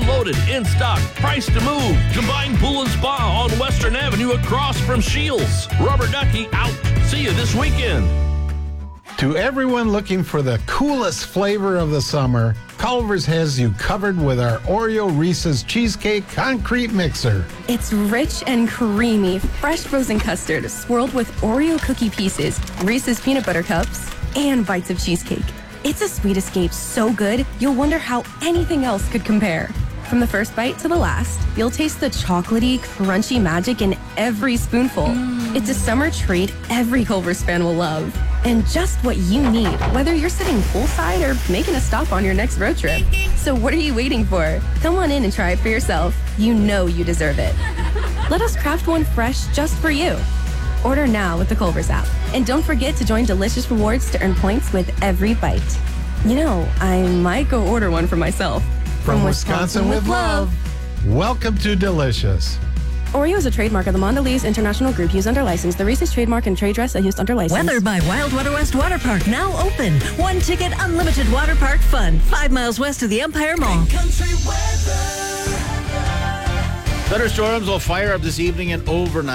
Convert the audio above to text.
loaded, in stock, price to move. Combined Pool and Spa on Western Avenue across from Shields. Rubber Ducky out. See you this weekend. To everyone looking for the coolest flavor of the summer, Culver's has you covered with our Oreo Reese's Cheesecake Concrete Mixer. It's rich and creamy, fresh frozen custard swirled with Oreo cookie pieces, Reese's peanut butter cups, and bites of cheesecake. It's a sweet escape so good, you'll wonder how anything else could compare. From the first bite to the last, you'll taste the chocolatey, crunchy magic in every spoonful. It's a summer treat every Culver's fan will love. And just what you need, whether you're sitting poolside or making a stop on your next road trip. So what are you waiting for? Come on in and try it for yourself. You know you deserve it. Let us craft one fresh just for you. Order now with the Culver's app. And don't forget to join Delicious Rewards to earn points with every bite. You know, I might go order one for myself. From Wisconsin with love. Welcome to Delicious. Oreo is a trademark of the Mondelez International Group used under license. The Reese's trademark and trade dress are used under license. Weather by Wildwater West Water Park, now open. One ticket, unlimited water park fun. 5 miles west of the Empire Mall. Thunderstorms will fire up this evening and overnight.